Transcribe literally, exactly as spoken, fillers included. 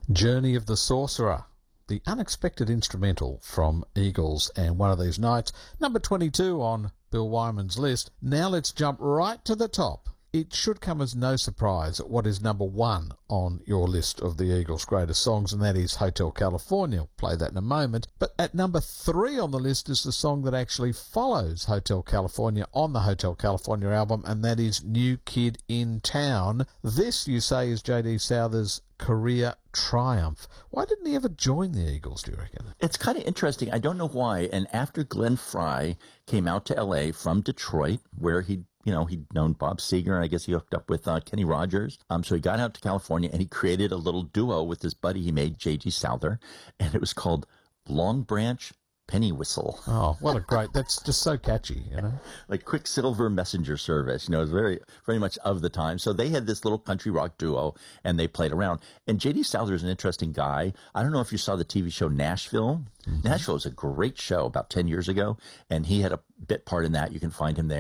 Journey of the Sorcerer, the unexpected instrumental from Eagles and One of These Nights, number twenty-two on Bill Wyman's list. Now let's jump right to the top. It should come as no surprise at what is number one on your list of the Eagles' greatest songs, and that is Hotel California. We'll play that in a moment. But at number three on the list is the song that actually follows Hotel California on the Hotel California album, and that is New Kid in Town. This, you say, is J D Souther's career triumph. Why didn't he ever join the Eagles, do you reckon? It's kind of interesting. I don't know why. And after Glenn Frey came out to L A from Detroit, where he You know, he'd known Bob Seger, and I guess he hooked up with uh, Kenny Rogers. Um, so he got out to California, and he created a little duo with this buddy he made, J D Souther, and it was called Long Branch Penny Whistle. Oh, what a great, that's just so catchy, you know. Like Quicksilver Messenger Service, you know, it's very, very much of the time. So they had this little country rock duo, and they played around. And J D Souther is an interesting guy. I don't know if you saw the T V show Nashville. Mm-hmm. Nashville was a great show about ten years ago, and he had a bit part in that. You can find him there.